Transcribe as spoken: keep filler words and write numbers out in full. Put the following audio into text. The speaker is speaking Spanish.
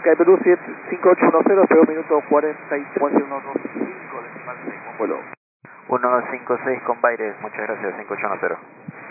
Skype cinco ocho uno cero, pero minuto cuarenta y tres, uno dos cinco, decimal seis, vuelo. uno cinco seis con Baires, muchas gracias, cinco ocho uno cero.